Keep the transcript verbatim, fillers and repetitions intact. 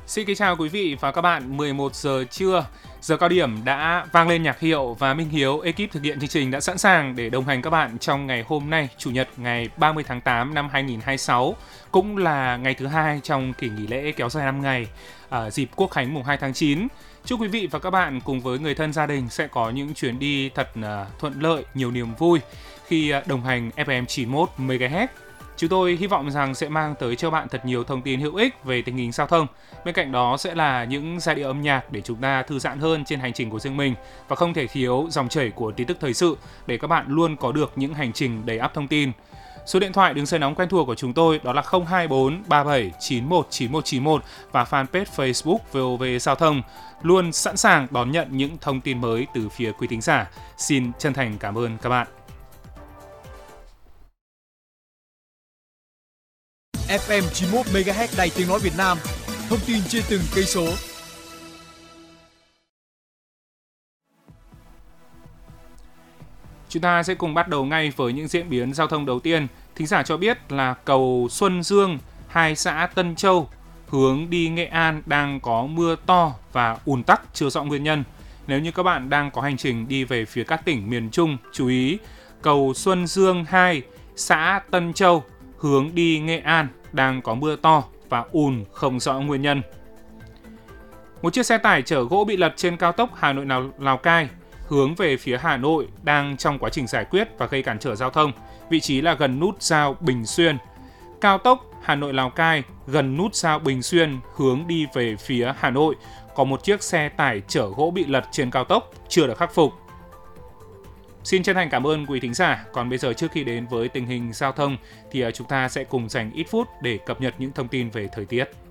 Xin kính chào quý vị và các bạn, mười một giờ trưa, giờ cao điểm đã vang lên nhạc hiệu và Minh Hiếu, ekip thực hiện chương trình đã sẵn sàng để đồng hành các bạn trong ngày hôm nay, Chủ nhật ngày ba mươi tháng tám năm hai nghìn không trăm hai mươi sáu, cũng là ngày thứ hai trong kỳ nghỉ lễ kéo dài năm ngày, à, dịp Quốc khánh mùng hai tháng chín. Chúc quý vị và các bạn cùng với người thân gia đình sẽ có những chuyến đi thật uh, thuận lợi, nhiều niềm vui khi uh, đồng hành ép em chín mươi mốt mê ga héc. Chúng tôi hy vọng rằng sẽ mang tới cho bạn thật nhiều thông tin hữu ích về tình hình giao thông. Bên cạnh đó sẽ là những giai điệu âm nhạc để chúng ta thư giãn hơn trên hành trình của riêng mình. Và không thể thiếu dòng chảy của tin tức thời sự để các bạn luôn có được những hành trình đầy ắp thông tin. Số điện thoại đường dây nóng quen thuộc của chúng tôi đó là không hai bốn ba bảy chín một chín một chín một và fanpage Facebook vê o vê Giao thông, luôn sẵn sàng đón nhận những thông tin mới từ phía quý thính giả. Xin chân thành cảm ơn các bạn. ép em chín mươi mốt mê ga héc Đài Tiếng nói Việt Nam, thông tin trên từng cây số. Chúng ta sẽ cùng bắt đầu ngay với những diễn biến giao thông đầu tiên. Thính giả cho biết là cầu Xuân Dương, hai xã Tân Châu, hướng đi Nghệ An đang có mưa to và ùn tắc chưa rõ nguyên nhân. Nếu như các bạn đang có hành trình đi về phía các tỉnh miền Trung, chú ý cầu Xuân Dương hai, xã Tân Châu, hướng đi Nghệ An đang có mưa to và ùn không rõ nguyên nhân. Một chiếc xe tải chở gỗ bị lật trên cao tốc Hà Nội Lào Cai hướng về phía Hà Nội đang trong quá trình giải quyết và gây cản trở giao thông. Vị trí là gần nút giao Bình Xuyên. Cao tốc Hà Nội Lào Cai gần nút giao Bình Xuyên hướng đi về phía Hà Nội có một chiếc xe tải chở gỗ bị lật trên cao tốc chưa được khắc phục. Xin chân thành cảm ơn quý thính giả. Còn bây giờ, trước khi đến với tình hình giao thông thì chúng ta sẽ cùng dành ít phút để cập nhật những thông tin về thời tiết.